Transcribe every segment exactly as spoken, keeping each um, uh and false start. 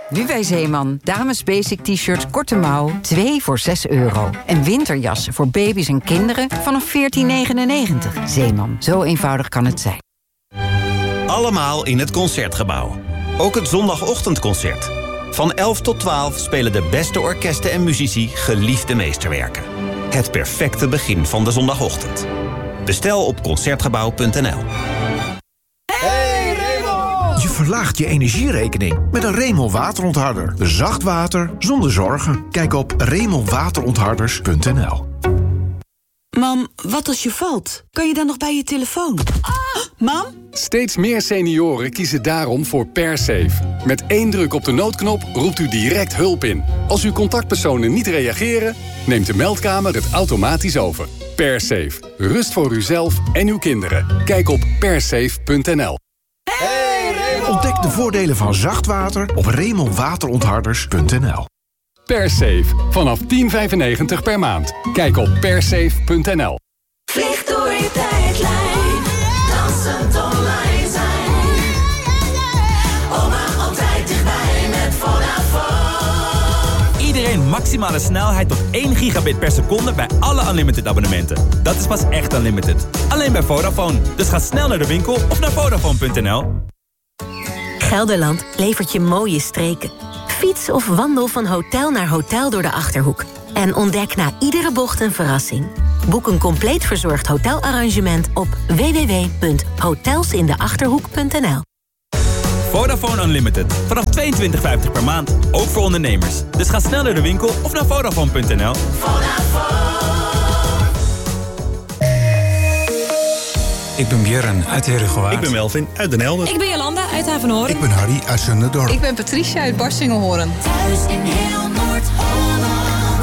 Nu bij Zeeman. Dames basic t-shirts korte mouw, twee voor zes euro. En winterjassen voor baby's en kinderen vanaf veertien negenennegentig. Zeeman, zo eenvoudig kan het zijn. Allemaal in het Concertgebouw. Ook het zondagochtendconcert. Van elf tot twaalf spelen de beste orkesten en muzici geliefde meesterwerken. Het perfecte begin van de zondagochtend. Bestel op concertgebouw punt n l. Je verlaagt je energierekening met een Remel waterontharder. Zacht water zonder zorgen. Kijk op remel waterontharders punt n l. Mam, wat als je valt? Kan je dan nog bij je telefoon? Ah, mam? Steeds meer senioren kiezen daarom voor PerSafe. Met één druk op de noodknop roept u direct hulp in. Als uw contactpersonen niet reageren, neemt de meldkamer het automatisch over. PerSafe. Rust voor uzelf en uw kinderen. Kijk op persafe punt n l. Ontdek de voordelen van zacht water op remel waterontharders punt n l. PerSafe. Vanaf tien vijfennegentig per maand. Kijk op persafe punt n l. Vlieg door je tijdlijn. Dansend online zijn. Oma altijd dichtbij met Vodafone. Iedereen maximale snelheid tot één gigabit per seconde bij alle Unlimited abonnementen. Dat is pas echt Unlimited. Alleen bij Vodafone. Dus ga snel naar de winkel of naar Vodafone punt n l. Gelderland levert je mooie streken. Fiets of wandel van hotel naar hotel door de Achterhoek. En ontdek na iedere bocht een verrassing. Boek een compleet verzorgd hotelarrangement op w w w punt hotels in de achterhoek punt n l. Vodafone Unlimited. Vanaf tweeëntwintig vijftig per maand. Ook voor ondernemers. Dus ga snel naar de winkel of naar Vodafone punt n l. Vodafone. Ik ben Björn uit Herugewaard. Ik ben Melvin uit Den Helder. Ik ben Jolanda uit Havenhoorn. Ik ben Harry uit Zunderdorp. Ik ben Patricia uit Barsingelhoorn. Thuis in heel Noord-Holland.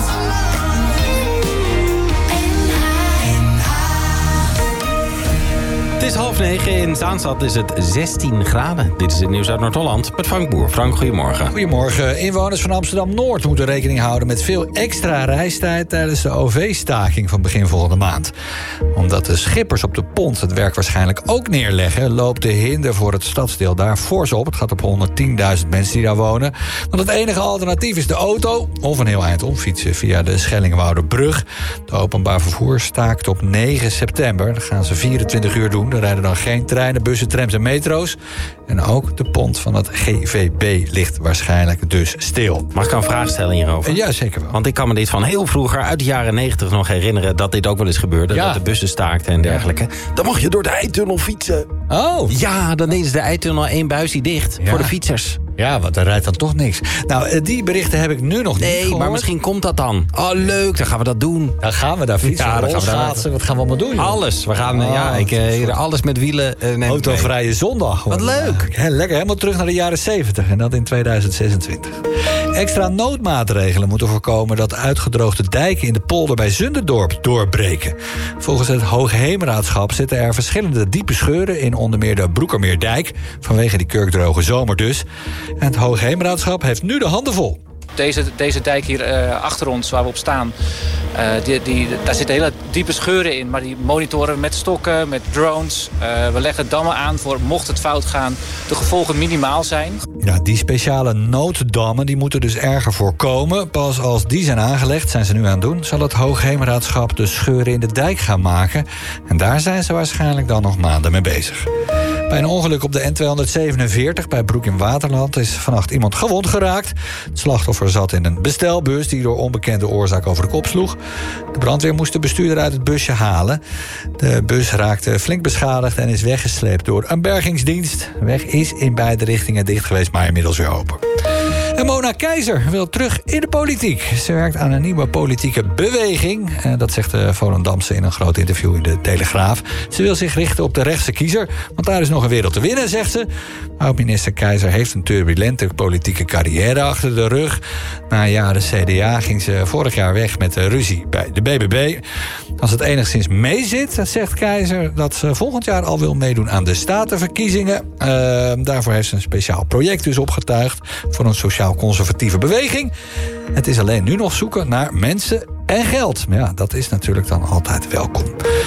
Het is half negen. In Zaanstad is het zestien graden. Dit is het nieuws uit Noord-Holland met Frank Boer. Frank, goedemorgen. Goedemorgen. Inwoners van Amsterdam-Noord moeten rekening houden met veel extra reistijd tijdens de O V-staking van begin volgende maand. Omdat de schippers op de pont het werk waarschijnlijk ook neerleggen, loopt de hinder voor het stadsdeel daar fors op. Het gaat op honderdtienduizend mensen die daar wonen. Want het enige alternatief is de auto of een heel eind omfietsen via de Schellingwouderbrug. De openbaar vervoer staakt op negen september. Dat gaan ze vierentwintig uur doen. Er rijden dan geen treinen, bussen, trams en metro's. En ook de pont van het G V B ligt waarschijnlijk dus stil. Mag ik een vraag stellen hierover? Ja, zeker wel. Want ik kan me dit van heel vroeger, uit de jaren negentig nog herinneren, dat dit ook wel eens gebeurde. Ja. Dat de bussen staakten en dergelijke. Ja. Dan mocht je door de eitunnel fietsen. Oh. Ja, dan deden ze de eitunnel één buisje dicht. Ja. Voor de fietsers. Ja, want er rijdt dan toch niks. Nou, die berichten heb ik nu nog niet Nee, gehoord. maar misschien komt dat dan. Oh, leuk, dan gaan we dat doen. Dan gaan we daar fietsen, ja, dan gaan we daar schaatsen. Wat gaan we allemaal doen? Joh? Alles. We gaan, oh, ja, ik, uh, alles met wielen. Uh, Autovrije zondag. Wat leuk. Ja, lekker, helemaal terug naar de jaren zeventig. En dat in tweeduizend zesentwintig. Extra noodmaatregelen moeten voorkomen dat uitgedroogde dijken in de polder bij Zunderdorp doorbreken. Volgens het Hoogheemraadschap zitten er verschillende diepe scheuren in onder meer de Broekermeerdijk, vanwege die kurkdroge zomer dus. En het Hoogheemraadschap heeft nu de handen vol. Deze, deze dijk hier uh, achter ons, waar we op staan, uh, die, die, daar zitten hele diepe scheuren in. Maar die monitoren met stokken, met drones. Uh, we leggen dammen aan voor, mocht het fout gaan, de gevolgen minimaal zijn. Ja, die speciale nooddammen die moeten dus erger voorkomen. Pas als die zijn aangelegd, zijn ze nu aan het doen, zal het Hoogheemraadschap de scheuren in de dijk gaan maken. En daar zijn ze waarschijnlijk dan nog maanden mee bezig. Bij een ongeluk op de N tweehonderdzevenenveertig bij Broek in Waterland is vannacht iemand gewond geraakt. Het slachtoffer zat in een bestelbus die door onbekende oorzaak over de kop sloeg. De brandweer moest de bestuurder uit het busje halen. De bus raakte flink beschadigd en is weggesleept door een bergingsdienst. De weg is in beide richtingen dicht geweest, maar inmiddels weer open. En Mona Keizer wil terug in de politiek. Ze werkt aan een nieuwe politieke beweging. Dat zegt de Volendamse in een groot interview in de Telegraaf. Ze wil zich richten op de rechtse kiezer, want daar is nog een wereld te winnen, zegt ze. Oud-minister Keizer heeft een turbulente politieke carrière achter de rug. Na jaren C D A ging ze vorig jaar weg met de ruzie bij de B B B. Als het enigszins meezit, zegt Keizer dat ze volgend jaar al wil meedoen aan de statenverkiezingen. Uh, daarvoor heeft ze een speciaal project dus opgetuigd voor een sociaal-conservatieve beweging. Het is alleen nu nog zoeken naar mensen en geld. Maar ja, dat is natuurlijk dan altijd welkom.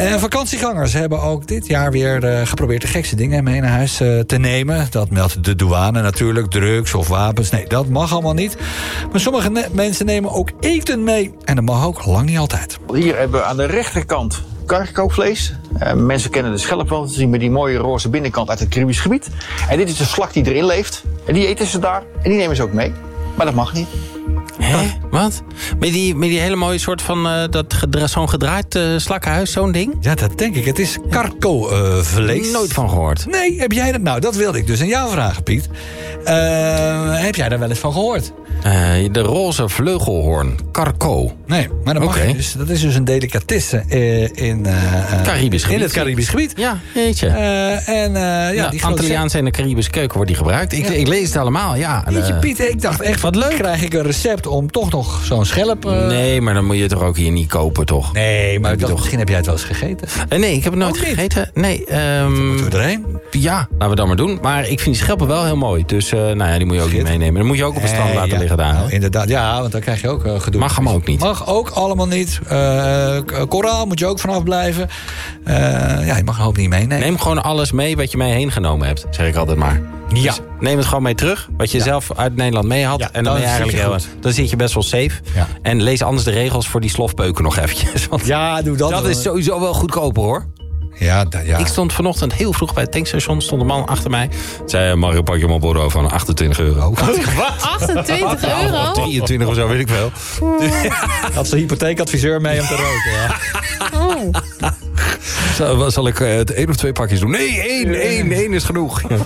En vakantiegangers hebben ook dit jaar weer uh, geprobeerd de gekste dingen mee naar huis uh, te nemen. Dat meldt de douane natuurlijk, drugs of wapens. Nee, dat mag allemaal niet. Maar sommige ne- mensen nemen ook eten mee. En dat mag ook lang niet altijd. Hier hebben we aan de rechterkant karkookvlees. Uh, mensen kennen de schelp wel. Ze zien met die mooie roze binnenkant uit het Caribisch gebied. En dit is de slak die erin leeft. En die eten ze daar. En die nemen ze ook mee. Maar dat mag niet. Hé, wat? Met die, met die hele mooie soort van uh, dat gedra- zo'n gedraaid uh, slakkenhuis, zo'n ding? Ja, dat denk ik. Het is karko-vlees. Uh, Nooit van gehoord. Nee, heb jij dat? Nou, dat wilde ik dus aan jou vragen, Piet. Uh, heb jij daar wel eens van gehoord? Uh, de roze vleugelhoorn, karko. Nee, maar dat, mag okay. dus, dat is dus een delicatesse uh, in, uh, Caribisch in het Caribisch gebied. Ja, weet je. Uh, en, uh, ja, ja, die Antilliaanse en de Caribische keuken wordt die gebruikt. Ik, ja. ik lees het allemaal, ja. Weet je, Piet, ik dacht echt, wat leuk. Krijg ik een recept om toch nog zo'n schelp... Uh... Nee, maar dan moet je het toch ook hier niet kopen, toch? Nee, maar ik dacht, toch... misschien heb jij het wel eens gegeten. Uh, nee, ik heb het nooit oh, gegeten. Nee, um... dan moeten we erheen. Ja, laten we dat maar doen. Maar ik vind die schelpen wel heel mooi. Dus uh, nou ja, die moet je ook Shit. niet meenemen. Dan moet je ook op een stand hey, laten ja. liggen daar. Nou, inderdaad, ja, want dan krijg je ook uh, gedoe. Mag hem ook niet. Mag ook allemaal niet. Uh, koraal moet je ook vanaf blijven. Uh, ja, je mag een hoop niet meenemen. Neem gewoon alles mee wat je mee heen genomen hebt, zeg ik altijd maar. Ja. Dus neem het gewoon mee terug, wat je ja. zelf uit Nederland mee had. Ja, en dan, ben je eigenlijk heel, dan zit je best wel safe. Ja. En lees anders de regels voor die slofpeuken nog eventjes. Want ja, doe dat. Dat is sowieso wel goedkoper, hoor. Ja, da, ja. Ik stond vanochtend heel vroeg bij het tankstation. Stond een man achter mij. Zei, mag ik pak je Marlboro van achtentwintig euro. achtentwintig euro? drieëntwintig of zo, weet ik veel. Had zijn hypotheekadviseur mee om te roken. Ja. Oh. Zal, zal ik uh, het één of twee pakjes doen? Nee, één, één, één is genoeg. Ja.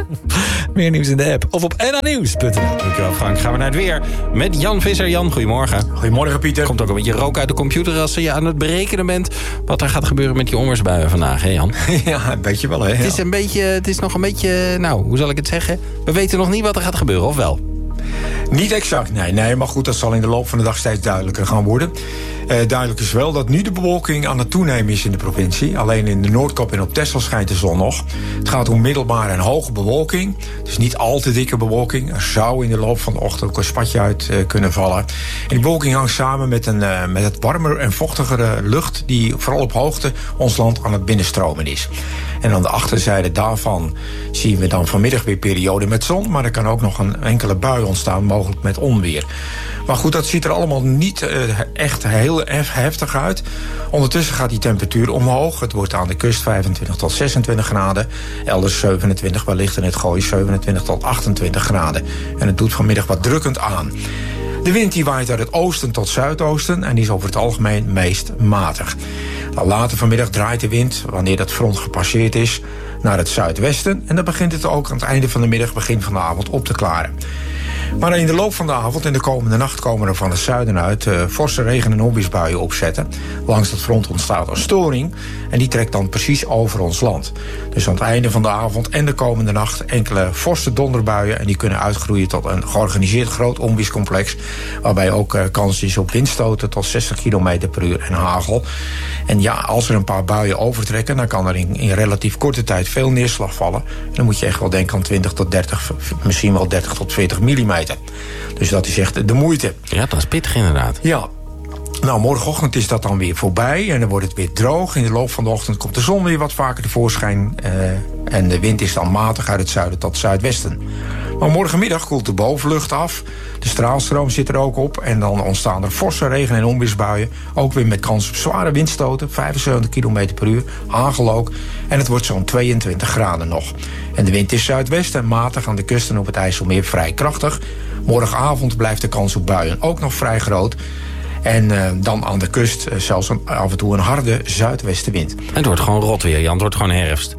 Meer nieuws in de app of op n a nieuws punt n l. Dankjewel, Frank. Gaan we naar het weer met Jan Visser. Jan, goedemorgen. Goedemorgen, Pieter. Komt ook een beetje rook uit de computer als je aan het berekenen bent wat er gaat gebeuren met die onweersbuien vandaag, hè Jan? Ja, een beetje wel, hè. Ja. Het is, een beetje, het is nog een beetje, nou, hoe zal ik het zeggen? We weten nog niet wat er gaat gebeuren, of wel? Niet exact, nee, nee. Maar goed, dat zal in de loop van de dag steeds duidelijker gaan worden. Uh, duidelijk is wel dat nu de bewolking aan het toenemen is in de provincie. Alleen in de Noordkap en op Texel schijnt de zon nog. Het gaat om middelbare en hoge bewolking. Dus niet al te dikke bewolking. Er zou in de loop van de ochtend ook een spatje uit uh, kunnen vallen. En die bewolking hangt samen met, een, uh, met het warmer en vochtigere lucht die vooral op hoogte ons land aan het binnenstromen is. En aan de achterzijde daarvan zien we dan vanmiddag weer perioden met zon. Maar er kan ook nog een enkele bui ontstaan, mogelijk met onweer. Maar goed, dat ziet er allemaal niet uh, echt heel heftig uit. Ondertussen gaat die temperatuur omhoog. Het wordt aan de kust vijfentwintig tot zesentwintig graden. Elders zevenentwintig, wellicht in het Gooi zevenentwintig tot achtentwintig graden. En het doet vanmiddag wat drukkend aan. De wind die waait uit het oosten tot zuidoosten en die is over het algemeen meest matig. Dan later vanmiddag draait de wind, wanneer dat front gepasseerd is, naar het zuidwesten. En dan begint het ook aan het einde van de middag, begin van de avond op te klaren. Maar in de loop van de avond en de komende nacht komen er van het zuiden uit uh, forse regen- en onweersbuien opzetten. Langs dat front ontstaat een storing en die trekt dan precies over ons land. Dus aan het einde van de avond en de komende nacht enkele forse donderbuien en die kunnen uitgroeien tot een georganiseerd groot onweerscomplex. Waarbij ook uh, kans is op windstoten tot zestig kilometer per uur en hagel. En ja, als er een paar buien overtrekken, dan kan er in, in relatief korte tijd veel neerslag vallen. En dan moet je echt wel denken aan twintig tot dertig, misschien wel dertig tot veertig millimeter. Dus dat is echt de moeite. Ja, dat is pittig inderdaad. Ja. Nou, morgenochtend is dat dan weer voorbij en dan wordt het weer droog. In de loop van de ochtend komt de zon weer wat vaker tevoorschijn. Uh, en de wind is dan matig uit het zuiden tot het zuidwesten. Maar morgenmiddag koelt de bovenlucht af. De straalstroom zit er ook op. En dan ontstaan er forse regen- en onweersbuien. Ook weer met kans op zware windstoten. vijfenzeventig kilometer per uur. Hagel ook. En het wordt zo'n tweeëntwintig graden nog. En de wind is zuidwest en matig aan de kust en op het IJsselmeer vrij krachtig. Morgenavond blijft de kans op buien ook nog vrij groot. En uh, dan aan de kust uh, zelfs een, af en toe een harde zuidwestenwind. En het wordt gewoon rot weer, Jan. Het wordt gewoon herfst.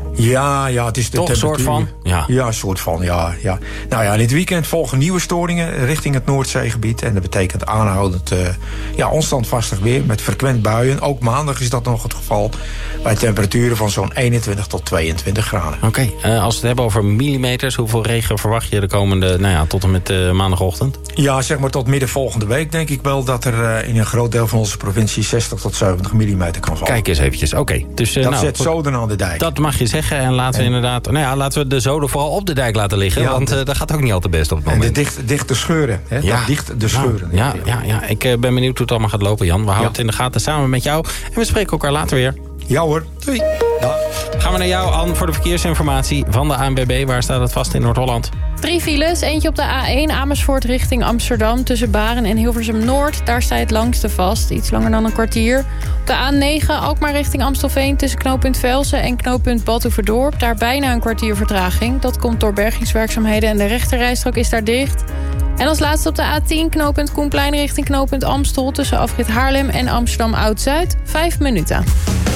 Ja, ja, het is de Toch een soort van? Ja, ja een soort van, ja, ja. Nou ja, dit weekend volgen nieuwe storingen richting het Noordzeegebied. En dat betekent aanhoudend uh, ja, onstandvastig weer met frequent buien. Ook maandag is dat nog het geval. Bij temperaturen van zo'n eenentwintig tot tweeëntwintig graden. Oké, okay, uh, als we het hebben over millimeters, hoeveel regen verwacht je de komende, nou ja, tot en met uh, maandagochtend? Ja, zeg maar tot midden volgende week denk ik wel dat er uh, in een groot deel van onze provincie zestig tot zeventig millimeter kan vallen. Kijk eens eventjes, oké. Okay. Dus, uh, dat nou, zet zoden aan de dijk. Dat mag je zeggen. zeggen. En laten we inderdaad... Nou ja, laten we de zoden vooral op de dijk laten liggen. Ja. Want uh, dat gaat ook niet al te best op het moment. En de dicht, dichte scheuren. Hè? Ja. Dicht de scheuren. Ja, ja, ja. Ik uh, ben benieuwd hoe het allemaal gaat lopen, Jan. We houden ja. het in de gaten samen met jou. En we spreken elkaar later weer. Ja hoor. Doei. Ja. Gaan we naar jou, Ann, voor de verkeersinformatie van de A N W B. Waar staat het vast in Noord-Holland? Drie files. Eentje op de A één Amersfoort richting Amsterdam. Tussen Baren en Hilversum-Noord. Daar sta je het langste vast. Iets langer dan een kwartier. Op de A negen Alkmaar richting Amstelveen. Tussen knooppunt Velsen en knooppunt Badhoevedorp. Daar bijna een kwartier vertraging. Dat komt door bergingswerkzaamheden en de rechterrijstrook is daar dicht. En als laatste op de A tien knooppunt Koenplein richting knooppunt Amstel. Tussen afrit Haarlem en Amsterdam Oud-Zuid. Vijf minuten.